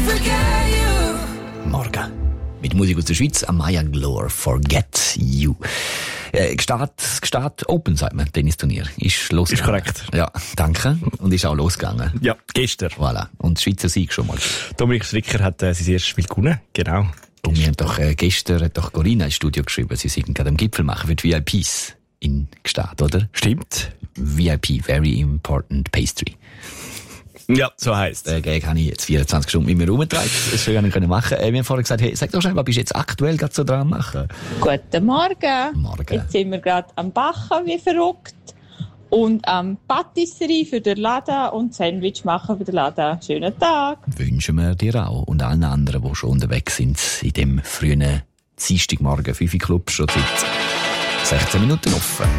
Morgen. Mit Musik aus der Schweiz, Amaya Glor, Forget You. Gstaad Open, sagt man, Tennisturnier. Ist losgegangen. Ist korrekt. Ja, danke. Und ist auch losgegangen. Ja, gestern. Voilà. Und der Schweizer Sieg schon mal. Dominik Stricker hat sein erstes Spiel gewonnen. Genau. Und wir haben doch, gestern hat doch Corinna ins Studio geschrieben, sie sind gerade am Gipfel machen für die VIPs in Gstaad, oder? Stimmt. VIP, Very Important Pastry. Ja, so heisst es. Den Gag habe ich jetzt 24 Stunden mit mir rumgetragen. Das hätte ich gerne machen können. Wir haben vorher gesagt, hey, sag doch schnell, was bist du jetzt aktuell gerade so dran machen? Guten Morgen. Morgen. Jetzt sind wir gerade am Backen wie verrückt und am Patisserie für den Laden und Sandwich machen für den Laden. Schönen Tag. Wünschen wir dir auch und allen anderen, die schon unterwegs sind in dem frühen Dienstagmorgen 5 Club schon seit 16 Minuten offen.